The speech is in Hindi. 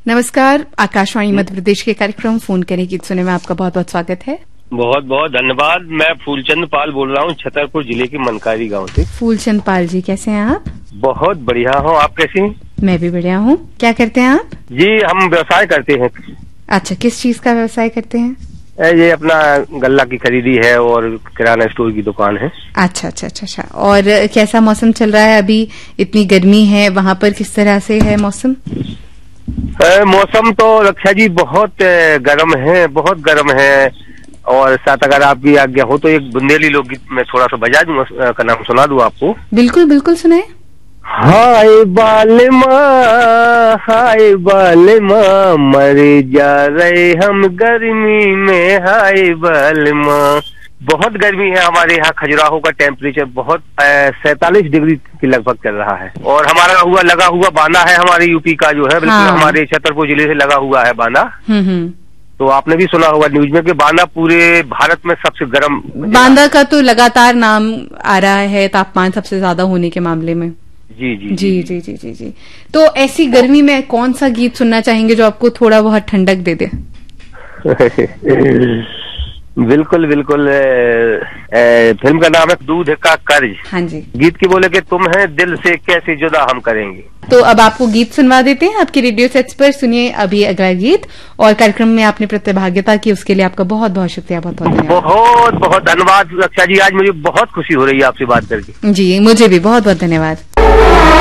नमस्कार, आकाशवाणी मध्य प्रदेश के कार्यक्रम फोन करें गीत सुने में आपका बहुत बहुत स्वागत है। बहुत बहुत धन्यवाद। मैं फूलचंद पाल बोल रहा हूँ, छतरपुर जिले के मनकारी गांव से। फूलचंद पाल जी, कैसे हैं आप? बहुत बढ़िया हूँ, आप कैसी हैं? मैं भी बढ़िया हूँ। क्या करते हैं आप? जी, हम व्यवसाय करते हैं। अच्छा, किस चीज का व्यवसाय करते हैं? ये अपना गल्ला की खरीदी है और किराना स्टोर की दुकान है। अच्छा। और कैसा मौसम चल रहा है अभी? इतनी गर्मी है, वहाँ पर किस तरह से है मौसम? मौसम तो रक्षा जी बहुत गर्म है। और साथ अगर आपकी आज्ञा हो तो एक बुंदेली लोकगीत मैं थोड़ा सा बजा दूं, का नाम सुना दूं आपको। बिल्कुल सुनाए। हाय बालमा मरे जा रहे हम गर्मी में, हाय बालमा। बहुत गर्मी है हमारे यहाँ। खजुराहो का टेम्परेचर बहुत 47 डिग्री के लगभग चल रहा है। और हमारा लगा हुआ बांदा है, हमारे यूपी का जो है, बिल्कुल हमारे छतरपुर जिले से लगा हुआ है बांदा। तो आपने भी सुना होगा न्यूज में कि बांदा पूरे भारत में सबसे गर्म। बांदा का तो लगातार नाम आ रहा है तापमान सबसे ज्यादा होने के मामले में। जी। तो ऐसी गर्मी में कौन सा गीत सुनना चाहेंगे जो आपको थोड़ा बहुत ठंडक दे दे? बिल्कुल। फिल्म का नाम है दूध का कर्ज। हाँ जी। गीत की बोले कि तुम है दिल से कैसे जुदा हम करेंगे। तो अब आपको गीत सुनवा देते हैं आपके रेडियो सेट्स पर। सुनिए अभी अगला गीत। और कार्यक्रम में आपने प्रतिभागिता की, उसके लिए आपका बहुत बहुत शुक्रिया। बहुत बहुत धन्यवाद रक्षा जी। आज मुझे बहुत खुशी हो रही है आपसे बात करके। जी, मुझे भी बहुत बहुत धन्यवाद।